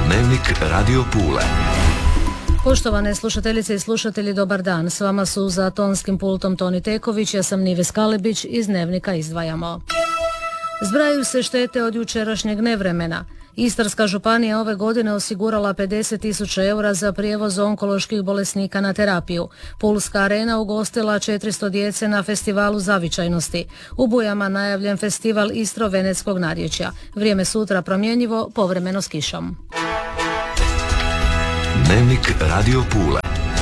Dnevnik Radio Pule. Poštovane slušateljice i slušatelji, dobar dan. S vama su za tonskim pultom Toni Teković, ja sam Nives Kalebić, iz Dnevnika izdvajamo. Zbrajaju se štete od jučerašnjeg nevremena. Istarska županija ove godine osigurala 50.000 eura za prijevoz onkoloških bolesnika na terapiju. Pulska arena ugostila 400 djece na festivalu zavičajnosti. U Bujama najavljen festival Istro-Venetskog narječja. Vrijeme sutra promjenjivo, povremeno s kišom. Dnevnik Radio Pule.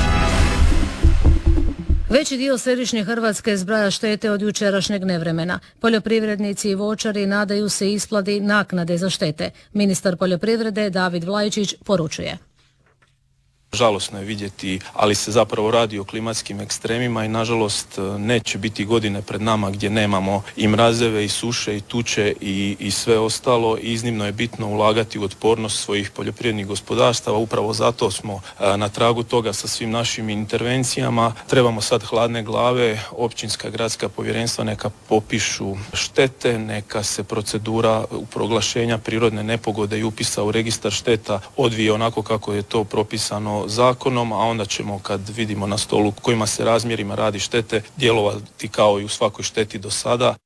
Veći dio središnje Hrvatske zbraja štete od jučerašnjeg nevremena. Poljoprivrednici i voćari nadaju se isplati naknade za štete. Ministar poljoprivrede David Vlajčić poručuje. Žalosno je vidjeti, ali se zapravo radi o klimatskim ekstremima i nažalost neće biti godine pred nama gdje nemamo i mrazeve i suše i tuče i sve ostalo. Iznimno je bitno ulagati u otpornost svojih poljoprivrednih gospodarstava. Upravo zato smo na tragu toga sa svim našim intervencijama. Trebamo sad hladne glave, općinska gradska povjerenstva neka popišu štete, neka se procedura proglašenja prirodne nepogode i upisa u registar šteta odvije onako kako je to propisano zakonom, a onda ćemo, kad vidimo na stolu kojima se razmjerima radi štete, djelovati kao i u svakoj šteti do sada.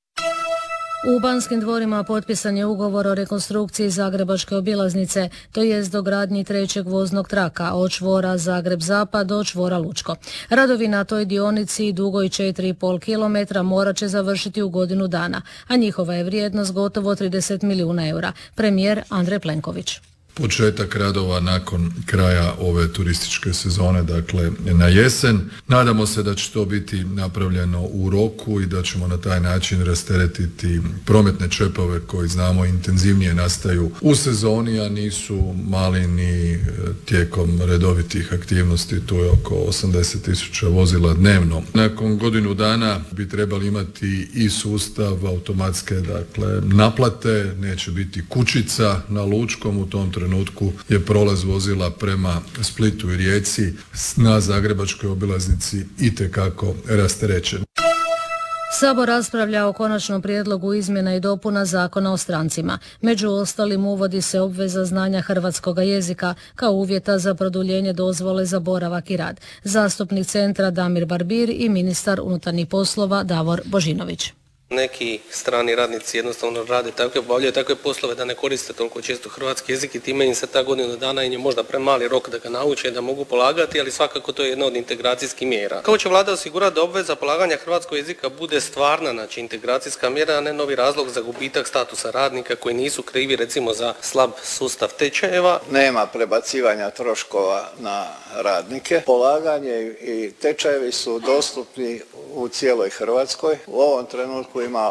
U Banskim dvorima potpisan je ugovor o rekonstrukciji Zagrebačke obilaznice, to jest dogradnji trećeg voznog traka od čvora Zagreb-Zapad do čvora Lučko. Radovi na toj dionici dugoj 4,5 km morat će završiti u godinu dana, a njihova je vrijednost gotovo 30 milijuna eura. Premijer Andrej Plenković. Početak radova nakon kraja ove turističke sezone, dakle na jesen. Nadamo se da će to biti napravljeno u roku i da ćemo na taj način rasteretiti prometne čepove koji znamo intenzivnije nastaju u sezoni, a nisu mali ni tijekom redovitih aktivnosti. Tu je oko 80.000 vozila dnevno. Nakon godinu dana bi trebali imati i sustav automatske, dakle, naplate, neće biti kućica na Lučkom. U tom trenutku je prolaz vozila prema Splitu i Rijeci na Zagrebačkoj obilaznici itekako rasterećen. Sabor raspravlja o konačnom prijedlogu izmjena i dopuna Zakona o strancima. Među ostalim uvodi se obveza znanja hrvatskoga jezika kao uvjeta za produljenje dozvole za boravak i rad. Zastupnik Centra Damir Barbir i ministar unutarnjih poslova Davor Božinović. Neki strani radnici jednostavno rade takve, obavljaju takve poslove da ne koriste toliko često hrvatski jezik i time im se ta godinu dana im je možda premali rok da ga nauče, da mogu polagati, ali svakako to je jedna od integracijskih mjera. Kako će vlada osigurati da obveza polaganja hrvatskog jezika bude stvarna, znači integracijska mjera, a ne novi razlog za gubitak statusa radnika koji nisu krivi recimo za slab sustav tečajeva? Nema prebacivanja troškova na radnike. Polaganje i tečajevi su dostupni u cijeloj Hrvatskoj. U ovom trenutku ima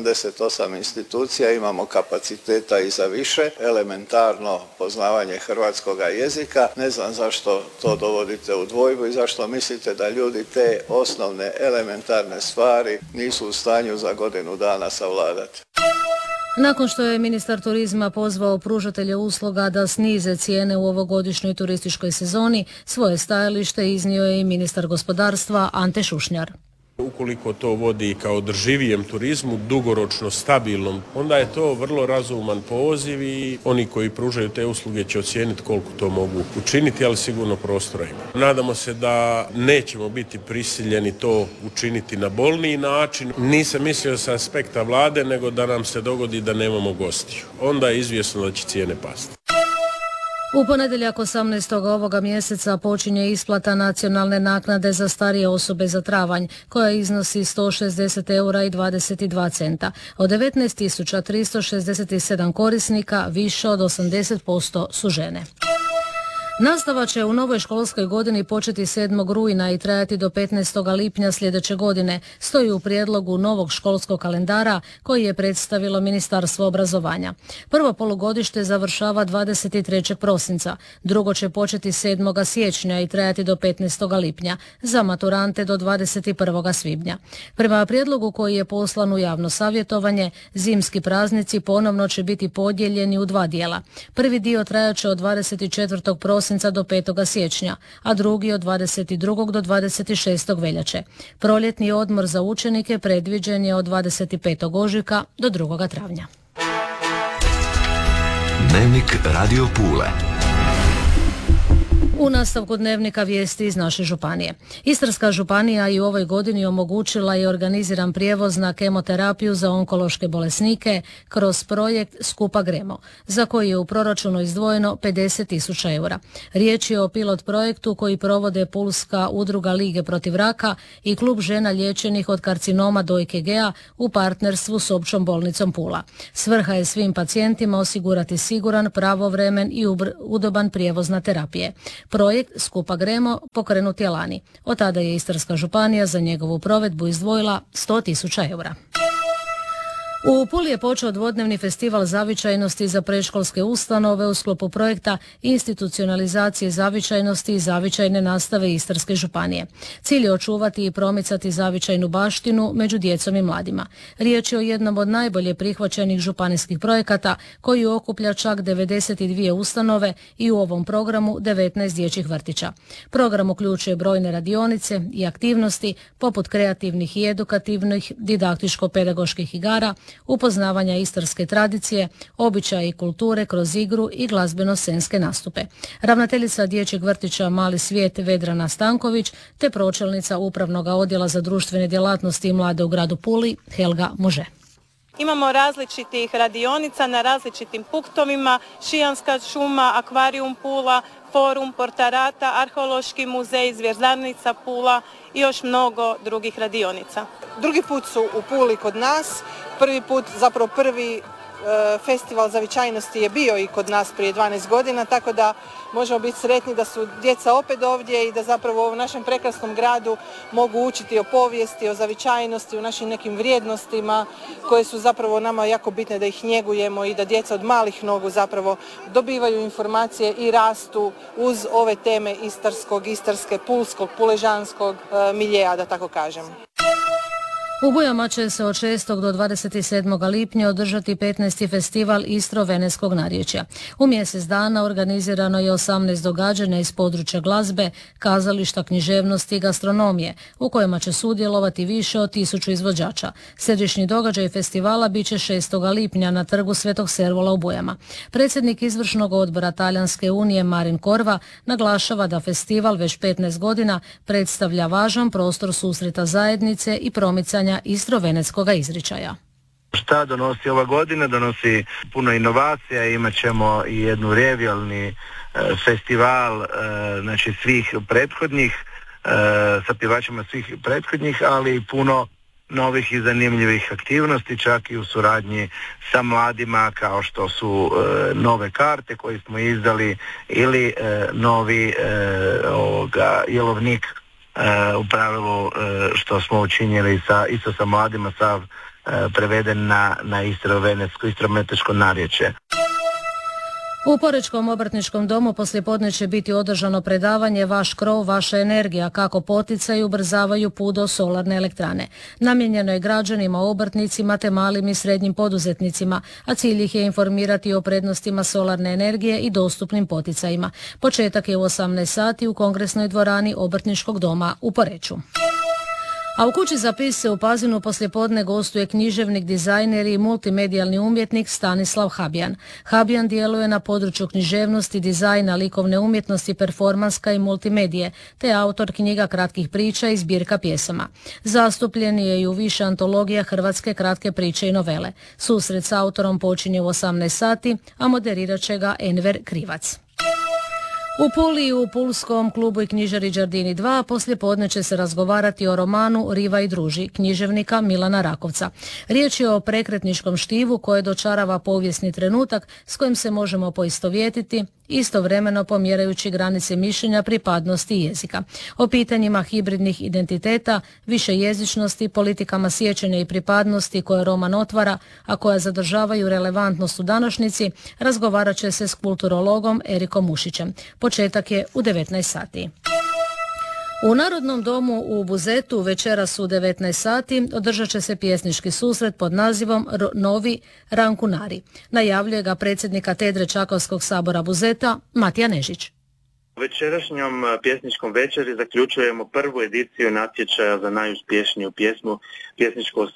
88 institucija, imamo kapaciteta i za više, elementarno poznavanje hrvatskoga jezika. Ne znam zašto to dovodite u dvojbu i zašto mislite da ljudi te osnovne elementarne stvari nisu u stanju za godinu dana savladati. Nakon što je ministar turizma pozvao pružatelje usluga da snize cijene u ovogodišnjoj turističkoj sezoni, svoje stajalište iznio je i ministar gospodarstva Ante Šušnjar. Ukoliko to vodi ka održivijem turizmu, dugoročno stabilnom, onda je to vrlo razuman poziv i oni koji pružaju te usluge će ocijeniti koliko to mogu učiniti, ali sigurno prostora ima. Nadamo se da nećemo biti prisiljeni to učiniti na bolniji način. Nisam mislio sa aspekta vlade, nego da nam se dogodi da nemamo gostiju. Onda je izvjesno da će cijene pasti. U ponedjeljak 18. ovoga mjeseca počinje isplata nacionalne naknade za starije osobe za travanj, koja iznosi 160 eura i 22 centa. Od 19.367 korisnika više od 80% su žene. Nastava će u novoj školskoj godini početi 7. rujna i trajati do 15. lipnja sljedeće godine, stoji u prijedlogu novog školskog kalendara koji je predstavilo Ministarstvo obrazovanja. Prvo polugodište završava 23. prosinca, drugo će početi 7. siječnja i trajati do 15. lipnja, za maturante do 21. svibnja. Prema prijedlogu koji je poslan u javno savjetovanje, zimski praznici ponovno će biti podijeljeni u dva dijela. Prvi dio trajaće od 24. prosinca do 5. siječnja, a drugi od 22. do 26. veljače. Proljetni odmor za učenike predviđen je od 25. ožujka do 2. travnja. Dnevnik Radio Pule. U nastavku dnevnika vijesti iz naše županije. Istarska županija i u ovoj godini omogućila je organiziran prijevoz na kemoterapiju za onkološke bolesnike kroz projekt Skupa gremo, za koji je u proračunu izdvojeno 50.000 eura. Riječ je o pilot projektu koji provode Pulska udruga Lige protiv raka i klub žena liječenih od karcinoma dojke Gea u partnerstvu s Općom bolnicom Pula. Svrha je svim pacijentima osigurati siguran, pravovremen i udoban prijevoz na terapije. Projekt Skupa gremo pokrenut je lani. Od tada je Istarska županija za njegovu provedbu izdvojila 100.000 eura. U Puli je počeo dvodnevni festival zavičajnosti za predškolske ustanove u sklopu projekta institucionalizacije zavičajnosti i zavičajne nastave Istarske županije. Cilj je očuvati i promicati zavičajnu baštinu među djecom i mladima. Riječ je o jednom od najbolje prihvaćenih županijskih projekata koji okuplja čak 92 ustanove i u ovom programu 19 dječjih vrtića. Program uključuje brojne radionice i aktivnosti poput kreativnih i edukativnih, didaktičko-pedagoških igara, upoznavanja istarske tradicije, običaja i kulture kroz igru i glazbeno-scenske nastupe. Ravnateljica dječjeg vrtića Mali svijet Vedrana Stanković te pročelnica Upravnog odjela za društvene djelatnosti i mlade u gradu Puli Helga Može. Imamo različitih radionica na različitim punktovima, Šijanska šuma, Akvarijum Pula, Forum Portarata, Arheološki muzej, Zvjerdanica Pula i još mnogo drugih radionica. Drugi put su u Puli kod nas, prvi festival zavičajnosti je bio i kod nas prije 12 godina, tako da možemo biti sretni da su djeca opet ovdje i da zapravo u našem prekrasnom gradu mogu učiti o povijesti, o zavičajnosti, o našim nekim vrijednostima koje su zapravo nama jako bitne da ih njegujemo i da djeca od malih nogu zapravo dobivaju informacije i rastu uz ove teme istarske, pulskog, puležanskog miljeja, da tako kažem. U Bujama će se od 6. do 27. lipnja održati 15. festival Istro-Venetskog narječja. U mjesec dana organizirano je 18 događanja iz područja glazbe, kazališta, književnosti i gastronomije, u kojima će sudjelovati više od 1000 izvođača. Središnji događaj festivala bit će 6. lipnja na trgu Svetog Servola u Bujama. Predsjednik izvršnog odbora Talijanske unije Marin Korva naglašava da festival već 15 godina predstavlja važan prostor susreta zajednice i promicanja istro-venetskog izričaja. Šta donosi ova godina? Donosi puno inovacija, imat ćemo i jednu revijalni festival znači svih prethodnih, sa pjevačima svih prethodnih, ali i puno novih i zanimljivih aktivnosti, čak i u suradnji sa mladima, kao što su nove karte koje smo izdali ili novi jelovnik, u pravilu što smo učinili isto sa mladima, sav preveden na istro-venetsko narječje. U Porečkom obrtničkom domu poslijepodne će biti održano predavanje Vaš krov, vaša energija, kako poticaju i ubrzavaju put do solarne elektrane. Namijenjeno je građanima, obrtnicima te malim i srednjim poduzetnicima, a cilj ih je informirati o prednostima solarne energije i dostupnim poticajima. Početak je u 18 sati u kongresnoj dvorani obrtničkog doma u Poreču. A u kući za pise u Pazinu poslijepodne gostuje književnik, dizajner i multimedijalni umjetnik Stanislav Habjan. Habjan djeluje na području književnosti, dizajna, likovne umjetnosti, performanska i multimedije, te autor knjiga kratkih priča i zbirka pjesama. Zastupljen je i u više antologija hrvatske kratke priče i novele. Susret s autorom počinje u 18 sati, a moderirat će ga Enver Krivac. U Puli i u Pulskom klubu i knjižari Đardini 2 poslijepodne će se razgovarati o romanu Riva i druži književnika Milana Rakovca. Riječ je o prekretničkom štivu koje dočarava povijesni trenutak s kojim se možemo poistovjetiti, istovremeno pomjerajući granice mišljenja, pripadnosti i jezika. O pitanjima hibridnih identiteta, višejezičnosti, politikama sjećanja i pripadnosti koje roman otvara, a koja zadržavaju relevantnost u današnjici, razgovarat će se s kulturologom Erikom Mušićem. Početak je u 19 sati. U Narodnom domu u Buzetu večeras u 19 sati održat će se pjesnički susret pod nazivom Novi Rankunari. Najavljuje ga predsjednik katedre Čakovskog sabora Buzeta Matija Nežić. Večerašnjom pjesničkom večeri zaključujemo prvu ediciju natječaja za najuspješniju pjesničku